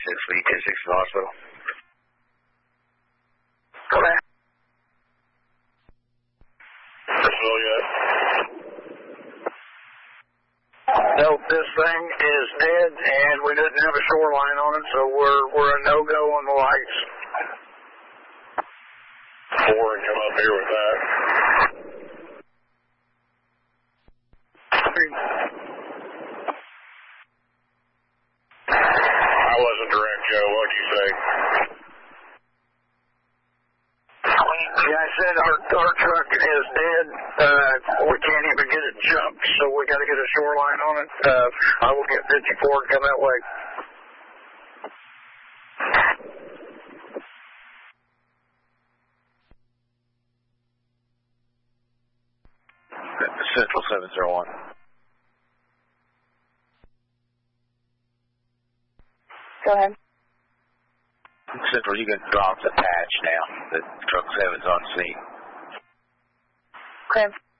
Fleet 26 to the hospital. Okay. No, this thing is dead, and we didn't have a shoreline on it, so we're a no-go on the lights. 4 and come up here with that. I wasn't direct, Joe. What'd you say? Yeah, I said our truck is dead. We can't even get it jumped, so we got to get a shoreline on it. I will get 54 and come that way. Central 701. Go ahead. Central, you can drop the patch now. The truck 7's on scene. Okay.